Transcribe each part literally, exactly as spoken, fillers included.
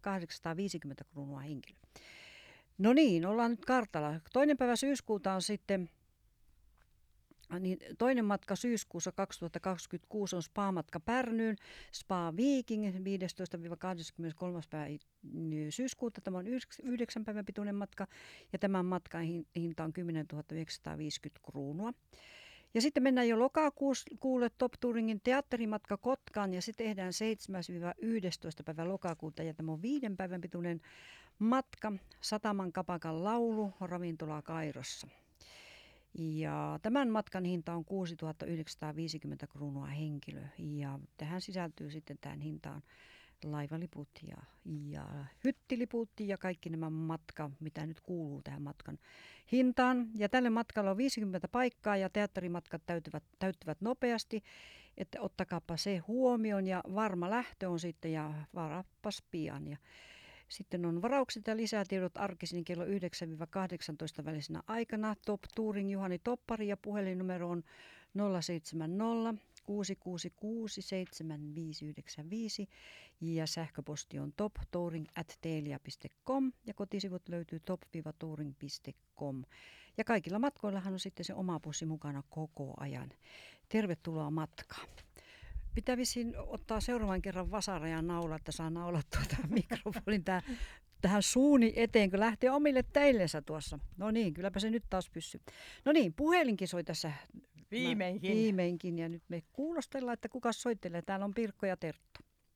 kahdeksansataaviisikymmentä kruunua henkilö. No niin, ollaan nyt kartalla. Toinen päivä syyskuuta on sitten, niin toinen matka syyskuussa kaksituhattakaksikymmentäkuusi on spa-matka Pärnyyn, Spa Viking viidestoista kahdeskymmeneskolmas päivä syyskuuta. Tämä on yhdeksän päivän pituinen matka ja tämän matkan hinta on kymmenentuhatta yhdeksänsataaviisikymmentä kruunua. Ja sitten mennään jo lokakuulle Top Touringin teatterimatka Kotkaan ja se tehdään seitsemäs yhdestoista päivä lokakuuta ja tämä on viiden päivän pituinen matka Sataman Kapakan laulu ravintola Kairossa. Ja tämän matkan hinta on kuusituhatta yhdeksänsataaviisikymmentä kruunua henkilö ja tähän sisältyy sitten tämän hintaan laivaliput ja, ja hyttiliput ja kaikki nämä matka, mitä nyt kuuluu tähän matkan hintaan. Ja tälle matkalla on viisikymmentä paikkaa ja teatterimatkat täytyvät, täyttyvät nopeasti, että ottakaapa se huomioon ja varma lähtö on sitten ja varappas pian. Ja sitten on varaukset ja lisätiedot arkisin kello yhdeksän kahdeksantoista välisenä aikana. Top Touring Juhani Toppari ja puhelinnumero on nolla seitsemän nolla kuusi kuusi kuusi seitsemän viisi yhdeksän viisi ja sähköposti on toptouring at telia piste com ja kotisivut löytyy top touring piste com. Ja kaikilla matkoillahan on sitten se oma bussi mukana koko ajan. Tervetuloa matkaan. Pitää vissiin ottaa seuraavan kerran vasara ja naula, että saa naulattua tämän mikrofonin tähän, tähän suuni eteen, kun lähtee omille teillensä tuossa. No niin, kylläpä se nyt taas pysyy. No niin, puhelinkin soi tässä. Viimeinkin. Mä, viimeinkin, ja nyt me kuulostellaan, että kuka soittelee. Täällä on Pirkko ja Terttu.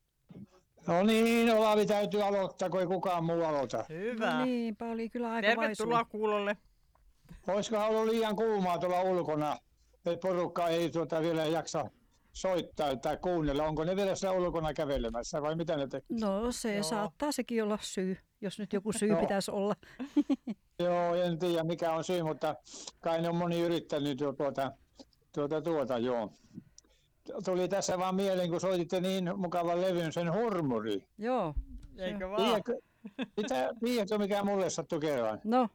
No niin, Olavi täytyy aloittaa, kun ei kukaan muu aloita. Hyvä. No niin, oli kyllä aika Tervetuloa vaisua. kuulolle. Olisikohan ollut liian kuumaa tuolla ulkona, että porukka ei tuota vielä jaksa soittaa tai kuunnella. Onko ne vielä siellä ulkona kävelemässä vai mitä ne tekee? No se Joo. saattaa sekin olla syy, jos nyt joku syy Joo. pitäisi olla. Joo, en tiedä mikä on syy, mutta kai ne on moni yrittänyt jo tuota, tuota, tuota joo. Tuli tässä vaan mieleen, kun soititte niin mukavan levyn sen Hurmuri. Joo. Eikö vaan? Tiedätkö, mitä, tiedätkö mikä mulle sattui kerran? No,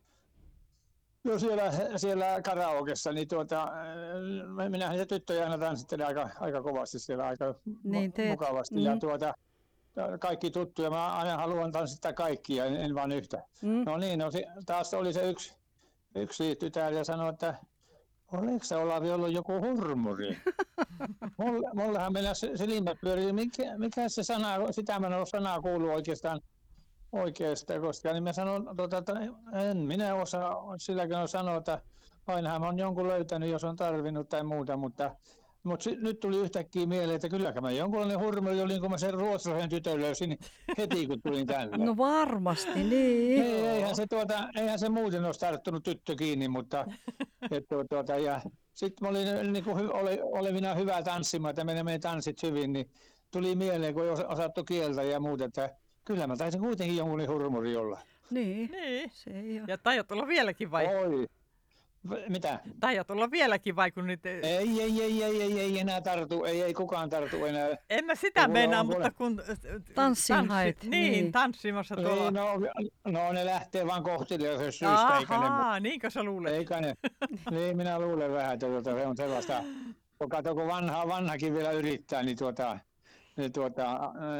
No siellä, siellä karaokessa, niin tuota, äh, minähän se tyttöjä aina tanssittelen aika, aika kovasti siellä, aika Niin teet. mukavasti. Mm. Ja tuota, kaikki tuttuja, mä aina haluan tanssittaa kaikkia, en, en vaan yhtä. mm. No niin, no, se, taas oli se yksi, yksi tytär ja sanoi, että oliko se Olavi ollut joku hurmuri? Mulle, mullehan mennä silmät pyörii, mikä, mikä se sana, sitä mä en ole sanaa kuullut oikeastaan. Oikeastaan, koska niin mä sanon, tuota, että en minä osaa silläkin on sanoa, että ainahan mä oon jonkun löytänyt, jos on tarvinnut tai muuta, mutta, mutta si- nyt tuli yhtäkkiä mieleen, että kylläkään mä jonkunlainen hurmuri olin, kun mä sen ruotsalaisen tytön löysin heti, kun tulin tänne. No varmasti, niin. Ei, eihän, se, tuota, eihän se muuten olisi tarttunut tyttö kiinni, mutta et, tuota, ja sitten mä olin niin kuin, hy- ole, olevina hyvä tanssimaan, että menemme tanssit hyvin, niin tuli mieleen, kun ei osa- osattu kieltä ja muuta, että kyllä mä taisin kuitenkin jonkun hurmuri olla. Niin. Niin. Se ihan... Ja taidat olla vieläkin vai? Oi. V- Mitä? Taidat olla vieläkin vai kun nyt... Ei, ei, ei, ei, ei, ei enää tartu, ei, ei kukaan tartu enää. En mä sitä Mulla meinaa, on mutta kuule- kun... Tanssin hait, Niin, niin. tanssimassa tuolla. Ei, no, no ne lähtee vaan kohteliaisesta syystä, eikä ne, Ahaa, niinkö sä luulet? eikä ne. Niin minä luulen vähän, että tuota, se on sellaista, kun kato, kun vanha, vanhakin vielä yrittää, niin tuota, niin tuota,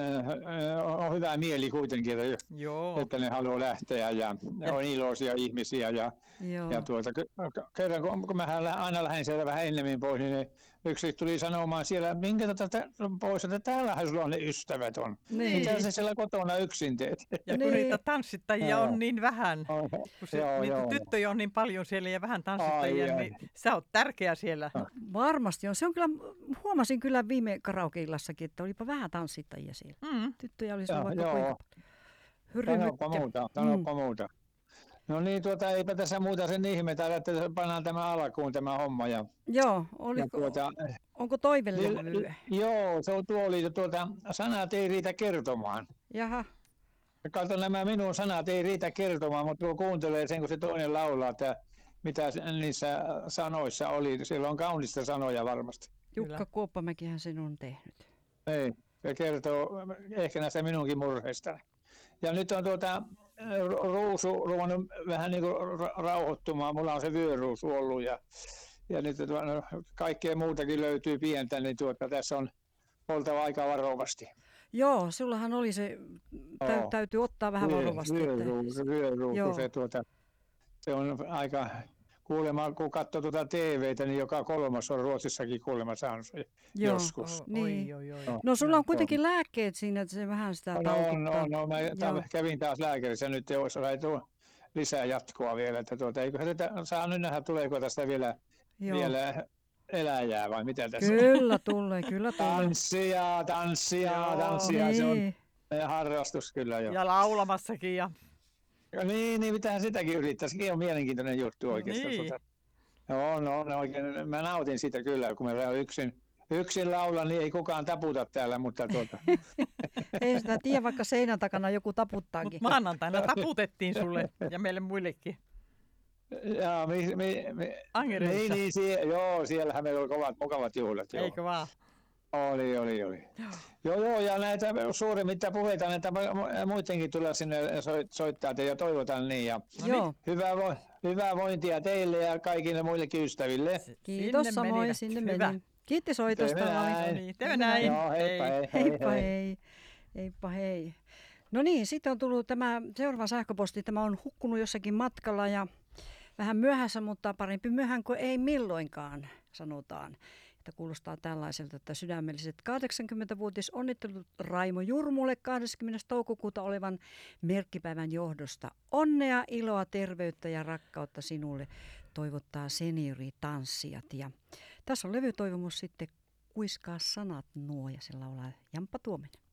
äh, on hyvä mieli kuitenkin, että, Joo. että ne haluaa lähteä ja ne on iloisia ihmisiä ja Joo. Ja tuota, ky- kerran kun, kun mä aina lähdin sieltä vähän ennemmin pois, niin ne yksi tuli sanomaan siellä, minkä tätä tä- pois, että täällähän sulla on ne ystävät on. Niin. Mitä sä siellä kotona yksin teet? Ja kun Niin. niitä tanssittajia Joo. on niin vähän, Joo, kun se, joo, niitä joo. tyttöjä on niin paljon siellä ja vähän tanssittajia, Ai, ai. niin sä oot tärkeä siellä. Varmasti on. Se on kyllä, huomasin kyllä viime karaokeillassakin, että olipa vähän tanssittajia siellä. Mm. Tyttöjä oli siellä Joo, vaikka joo. kuinka paljon. Hyrry Sanoppa Mykkä. muuta, sanoppa muuta. No niin, tuota, eipä tässä muuta sen ihmetä, että pannaan tämä alkuun tämä homma. Ja, Joo, ja oliko, tuota, onko toivelevyä? joo, se on tuo oli, tuota, sanat ei riitä kertomaan. Jaha, Kato, nämä minun sanat ei riitä kertomaan, mutta kun kuuntelee sen, kun se toinen laulaa, että mitä se- niissä sanoissa oli. Siellä on kaunista sanoja varmasti. Jukka Kyllä. Kuoppamäkihän sen on tehnyt. Ei, se kertoo ehkä näistä minunkin murheista. Ja nyt on tuota, ruusu ruvennut vähän niin kuin ra- rauhoittumaan. Mulla on se vyöruusu ollut ja, ja nyt tuota, no, kaikkea muutakin löytyy pientä, niin tuota, tässä on oltava aika varovasti. Joo, sullahan oli se, tä, Joo. täytyy ottaa vähän varovasti. Että, Vyöruutu, vyöruutu, Joo. se, tuota, se on aika, kuulemma kun katsoo tuota T V:tä, niin joka kolmas on Ruotsissakin kuulemma saanut sen Joo. joskus. Oh, Niin. oi, oi, oi. Joo. no sulla on Joo. kuitenkin lääkkeet siinä, että se vähän sitä No, no, taltuttaa. no, mä ta- Joo. kävin taas lääkärissä nyt, jos sai tuo lisää jatkoa vielä, että tuota, eiköhän tätä saa nyt nähdä, tuleeko tästä vielä, Joo. vielä eläjää vai mitä tässä. Kyllä tulee, kyllä tulee. Tanssia, tanssia, Joo. tanssia, se on Niin. harrastus kyllä jo. Ja laulamassakin. Ja... Ja niin, niin mitähän sitäkin yrittää, sekin on mielenkiintoinen juttu oikeastaan. Niin. Tuota, joo, no, no, oikein, mä nautin siitä kyllä, kun mä yksin, yksin laulan, niin ei kukaan taputa täällä, mutta tuota, Ei sitä tiedä, vaikka seinän takana joku Mutta taputtaakin. maanantaina taputettiin sulle ja meille muillekin. ja, mi, mi, mi, Angerissa. niin, niin, sie, joo, siellähän meillä oli kovat, mukavat juhlat. Joo. Eikö vaan? Oli, oli, oli. Joo, joo, ja näitä suurimmitta puheita, näitä mu- muidenkin tulee sinne soit- soittaa ja toivotan niin. Ja Joo, hyvää, vo, hyvää vointia teille ja kaikille muillekin ystäville. kiitos Sinne samoin, menivät. sinne Hyvä. meni. Kiitti soitosta Teemme vaan. näin. No niin, teemme näin. Joo, heippa, hei, hei, Heippa hei. hei. Heippa hei. No niin, sitten on tullut tämä seuraava sähköposti. Tämä on hukkunut jossakin matkalla ja vähän myöhässä, mutta parempi myöhään kuin ei milloinkaan, sanotaan. Että kuulostaa tällaiselta, että sydämelliset kahdeksankymmentävuotis onnittelut Raimo Jurmulle kahdeskymmenes toukokuuta olevan merkkipäivän johdosta. Onnea, iloa, terveyttä ja rakkautta sinulle, toivottaa senioritanssijat. Ja tässä on levytoivomus sitten Kuiskaa sanat nuo ja se laulaa Jamppa Tuominen.